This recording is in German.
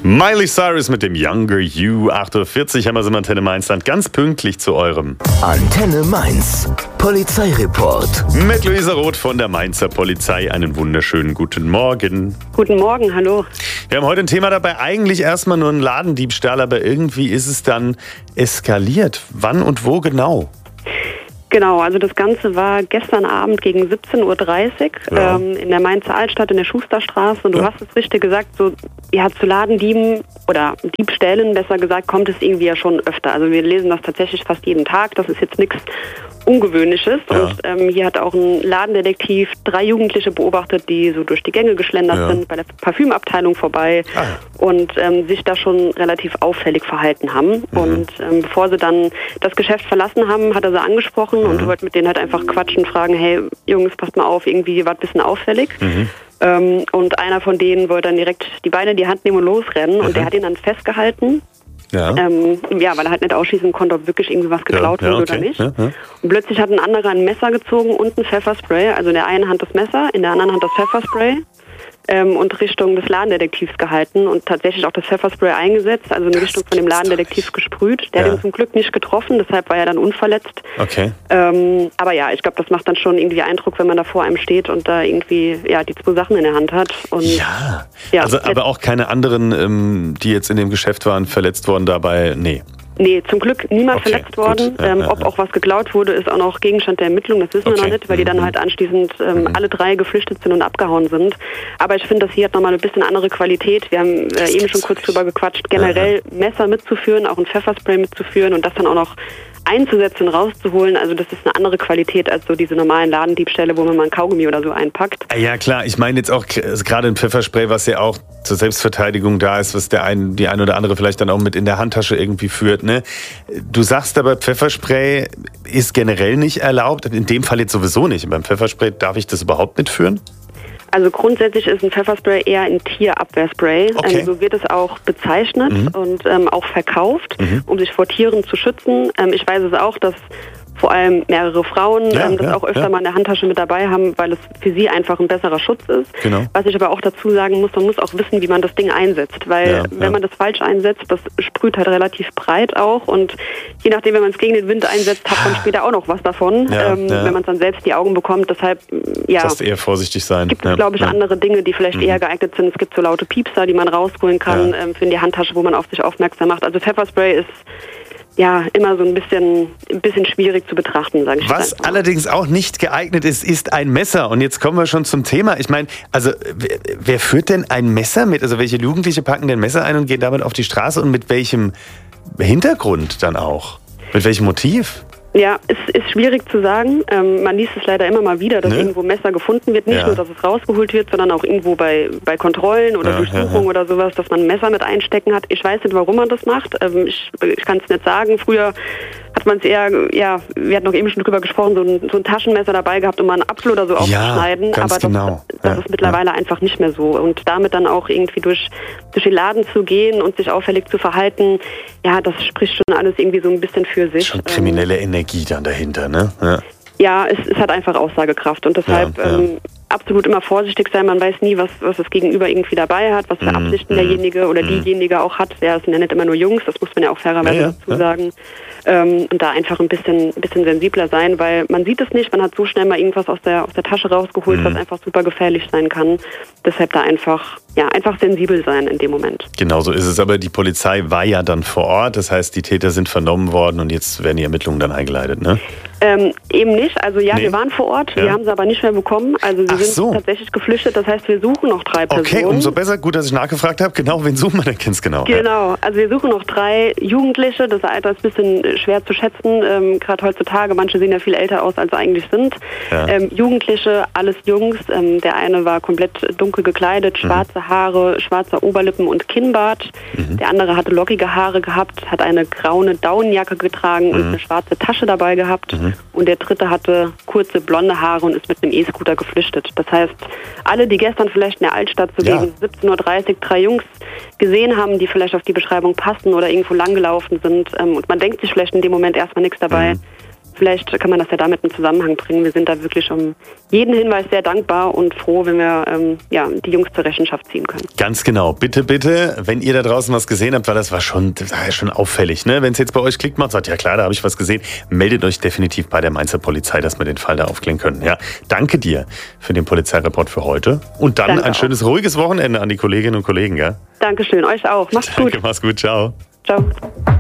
Miley Cyrus mit dem Younger You. 8:40 Uhr haben wir sie in Antenne Mainz, dann ganz pünktlich zu eurem Antenne Mainz, Polizeireport. Mit Luisa Roth von der Mainzer Polizei. Einen wunderschönen guten Morgen. Guten Morgen, hallo. Wir haben heute ein Thema dabei, eigentlich erstmal nur ein Ladendiebstahl, aber irgendwie ist es dann eskaliert. Wann und wo genau? Genau, also das Ganze war gestern Abend gegen 17:30 Uhr in der Mainzer Altstadt in der Schusterstraße. Und du hast es richtig gesagt, so zu Ladendieben oder Diebstählen, besser gesagt, kommt es irgendwie ja schon öfter. Also wir lesen das tatsächlich fast jeden Tag. Das ist jetzt nichts Ungewöhnliches. Ja. Und hier hat auch ein Ladendetektiv 3 Jugendliche beobachtet, die so durch die Gänge geschlendert sind, bei der Parfümabteilung vorbei und sich da schon relativ auffällig verhalten haben. Und bevor sie dann das Geschäft verlassen haben, hat er sie angesprochen und wollte mit denen halt einfach quatschen und fragen, hey Jungs, passt mal auf, irgendwie war ein bisschen auffällig. Und einer von denen wollte dann direkt die Beine in die Hand nehmen und losrennen und der hat ihn dann festgehalten. Ja. Weil er halt nicht ausschließen konnte, ob wirklich irgendwie was geklaut wurde oder nicht. Ja. Und plötzlich hat ein anderer ein Messer gezogen und ein Pfefferspray. Also in der einen Hand das Messer, in der anderen Hand das Pfefferspray. Und Richtung des Ladendetektivs gehalten und tatsächlich auch das Pfefferspray eingesetzt, also in Richtung von dem Ladendetektiv gesprüht. Der hat ihn zum Glück nicht getroffen, deshalb war er dann unverletzt. Okay. Aber ja, ich glaube, das macht dann schon irgendwie Eindruck, wenn man da vor einem steht und da irgendwie die 2 Sachen in der Hand hat. Und also aber auch keine anderen, die jetzt in dem Geschäft waren, verletzt worden dabei? Nee, zum Glück niemand verletzt worden. Ob auch was geklaut wurde, ist auch noch Gegenstand der Ermittlung. Das wissen wir noch nicht, weil die dann halt anschließend alle 3 geflüchtet sind und abgehauen sind. Aber ich finde, das hier hat nochmal eine bisschen andere Qualität. Wir haben eben schon kurz drüber gequatscht, generell Messer mitzuführen, auch ein Pfefferspray mitzuführen und das dann auch noch einzusetzen und rauszuholen. Also das ist eine andere Qualität als so diese normalen Ladendiebstähle, wo man mal ein Kaugummi oder so einpackt. Ja klar, ich meine jetzt auch gerade ein Pfefferspray, was ja auch zur Selbstverteidigung da ist, was die ein oder andere vielleicht dann auch mit in der Handtasche irgendwie führt. Ne? Du sagst aber, Pfefferspray ist generell nicht erlaubt, in dem Fall jetzt sowieso nicht. Beim Pfefferspray darf ich das überhaupt mitführen? Also grundsätzlich ist ein Pfefferspray eher ein Tierabwehrspray. So wird es auch bezeichnet und auch verkauft, um sich vor Tieren zu schützen. Ich weiß es auch, dass vor allem mehrere Frauen das auch öfter mal in der Handtasche mit dabei haben, weil es für sie einfach ein besserer Schutz ist. Genau. Was ich aber auch dazu sagen muss, man muss auch wissen, wie man das Ding einsetzt. Weil wenn man das falsch einsetzt, das sprüht halt relativ breit auch. Und je nachdem, wenn man es gegen den Wind einsetzt, hat man später auch noch was davon, wenn man es dann selbst die Augen bekommt. Deshalb, das eher vorsichtig sein. Gibt es, glaube ich, andere Dinge, die vielleicht eher geeignet sind. Es gibt so laute Piepser, die man rausholen kann für in die Handtasche, wo man auf sich aufmerksam macht. Also Pfefferspray ist immer so ein bisschen schwierig zu betrachten, sage ich mal. Was allerdings auch nicht geeignet ist, ist ein Messer. Und jetzt kommen wir schon zum Thema. Ich meine, also wer führt denn ein Messer mit? Also welche Jugendliche packen denn Messer ein und gehen damit auf die Straße? Und mit welchem Hintergrund dann auch? Mit welchem Motiv? Ja, es ist schwierig zu sagen. Man liest es leider immer mal wieder, dass irgendwo Messer gefunden wird. Nicht nur, dass es rausgeholt wird, sondern auch irgendwo bei Kontrollen oder Durchsuchungen oder sowas, dass man ein Messer mit einstecken hat. Ich weiß nicht, warum man das macht. Ich kann es nicht sagen. Früher hat man es eher, wir hatten noch eben schon drüber gesprochen, so ein Taschenmesser dabei gehabt, um mal einen Apfel oder so aufzuschneiden. Aber das ist mittlerweile einfach nicht mehr so. Und damit dann auch irgendwie durch den Laden zu gehen und sich auffällig zu verhalten, das spricht schon alles irgendwie so ein bisschen für sich. Schon kriminelle Energie dann dahinter, ne? Ja, es hat einfach Aussagekraft und deshalb absolut immer vorsichtig sein. Man weiß nie, was das Gegenüber irgendwie dabei hat, was für Absichten derjenige oder diejenige auch hat. Es sind ja nicht immer nur Jungs, das muss man ja auch fairerweise dazu sagen. Und da einfach ein bisschen sensibler sein, weil man sieht es nicht, man hat so schnell mal irgendwas aus der Tasche rausgeholt, was einfach super gefährlich sein kann. Deshalb da einfach sensibel sein in dem Moment. Genau so ist es, aber die Polizei war ja dann vor Ort, das heißt, die Täter sind vernommen worden und jetzt werden die Ermittlungen dann eingeleitet, ne? Eben nicht, also wir waren vor Ort, wir haben sie aber nicht mehr bekommen, also sie sind tatsächlich geflüchtet, das heißt, wir suchen noch 3 Personen. Okay, umso besser, gut, dass ich nachgefragt habe, genau, wen suchen wir denn ganz genau? Genau, also wir suchen noch 3 Jugendliche, das Alter ist ein bisschen schwer zu schätzen, gerade heutzutage, manche sehen ja viel älter aus, als sie eigentlich sind. Jugendliche, alles Jungs, der eine war komplett dunkel gekleidet, schwarze Haare, schwarzer Oberlippen und Kinnbart, der andere hatte lockige Haare gehabt, hat eine graue Daunenjacke getragen und eine schwarze Tasche dabei gehabt. Und der dritte hatte kurze blonde Haare und ist mit einem E-Scooter geflüchtet. Das heißt, alle, die gestern vielleicht in der Altstadt so gegen 17:30 Uhr 3 Jungs gesehen haben, die vielleicht auf die Beschreibung passen oder irgendwo langgelaufen sind und man denkt sich vielleicht in dem Moment erstmal nichts dabei, vielleicht kann man das ja damit in Zusammenhang bringen. Wir sind da wirklich um jeden Hinweis sehr dankbar und froh, wenn wir die Jungs zur Rechenschaft ziehen können. Ganz genau. Bitte, bitte, wenn ihr da draußen was gesehen habt, weil das war schon auffällig. Ne? Wenn es jetzt bei euch klickt macht, sagt, ja klar, da habe ich was gesehen, meldet euch definitiv bei der Mainzer Polizei, dass wir den Fall da aufklären können. Ja, danke dir für den Polizeireport für heute. Und dann ein schönes, ruhiges Wochenende an die Kolleginnen und Kollegen. Ja? Dankeschön, euch auch. Macht's gut. Danke, mach's gut. Ciao. Ciao.